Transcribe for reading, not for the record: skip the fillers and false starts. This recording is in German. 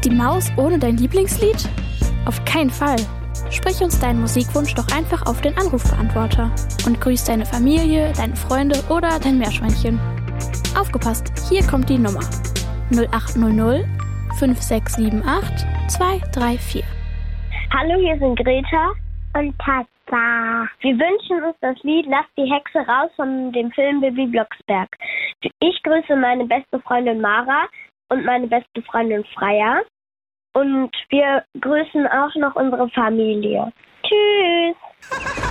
Ist die Maus ohne dein Lieblingslied? Auf keinen Fall. Sprich uns deinen Musikwunsch doch einfach auf den Anrufbeantworter und grüß deine Familie, deine Freunde oder dein Meerschweinchen. Aufgepasst, hier kommt die Nummer. 0800 5678 234. Hallo, hier sind Greta und Tata. Wir wünschen uns das Lied Lass die Hexe raus von dem Film Bibi Blocksberg. Ich grüße meine beste Freundin Mara und meine beste Freundin Freya. Und wir grüßen auch noch unsere Familie. Tschüss!